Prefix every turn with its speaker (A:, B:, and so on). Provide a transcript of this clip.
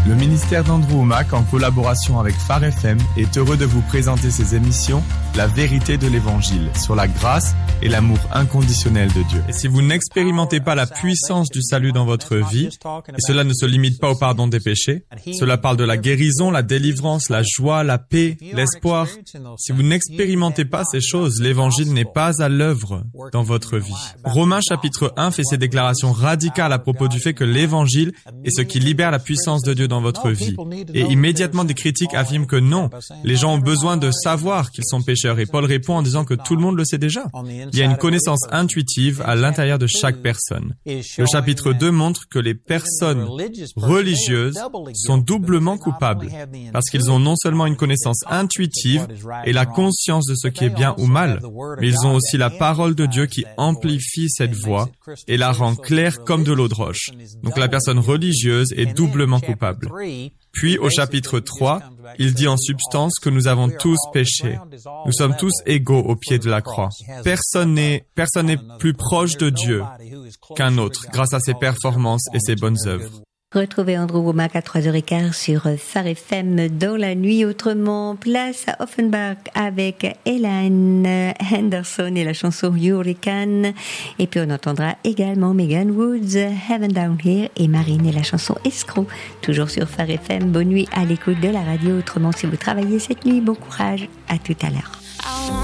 A: Le ministère d'Andrew Wommack, en collaboration avec Phare FM, est heureux de vous présenter ses émissions « La vérité de l'Évangile » sur la grâce et l'amour inconditionnel de Dieu. Et si vous n'expérimentez pas la puissance du salut dans votre vie, et cela ne se limite pas au pardon des péchés, cela parle de la guérison, la délivrance, la joie, la paix, l'espoir. Si vous n'expérimentez pas ces choses, l'Évangile n'est pas à l'œuvre dans votre vie. Romains chapitre 1 fait ces déclarations radicales à propos du fait que l'Évangile est ce qui libère la puissance de Dieu dans votre vie. Et immédiatement des critiques affirment que non, les gens ont besoin de savoir qu'ils sont pécheurs. Et Paul répond en disant que tout le monde le sait déjà. Il y a une connaissance intuitive à l'intérieur de chaque personne. Le chapitre 2 montre que les personnes religieuses sont doublement coupables parce qu'ils ont non seulement une connaissance intuitive et la conscience de ce qui est bien ou mal, mais ils ont aussi la parole de Dieu qui amplifie cette voix et la rend claire comme de l'eau de roche. Donc la personne religieuse est doublement coupable. Puis, au chapitre 3, il dit en substance que nous avons tous péché. Nous sommes tous égaux au pied de la croix. Personne n'est plus proche de Dieu qu'un autre grâce à ses performances et ses bonnes œuvres.
B: Retrouvez Andrew Wommack à 3h15 sur Phare FM dans la nuit autrement. Place à Offenbach avec Elaine Henderson et la chanson Hurricane. Et puis on entendra également Megan Woods, Heaven Down Here et Marine et la chanson Escroc. Toujours sur Phare FM. Bonne nuit à l'écoute de la radio autrement. Si vous travaillez cette nuit, bon courage. À tout à l'heure.